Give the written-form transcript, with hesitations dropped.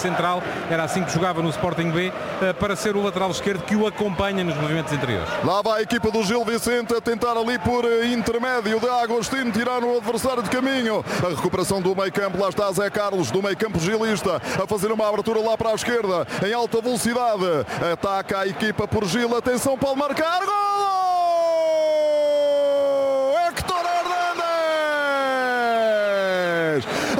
central, era assim que jogava no Sporting B, para ser o lateral esquerdo que o acompanha nos movimentos interiores. Lá vai a equipa do Gil Vicente a tentar ali por intermédio de Agostinho tirar o adversário de caminho. A recuperação do meio campo, lá está Zé Carlos do meio campo gilista a fazer uma abertura lá para a esquerda em alta velocidade. Ataca a equipa por Gil, atenção, pode marcar, gol! Héctor Hernández!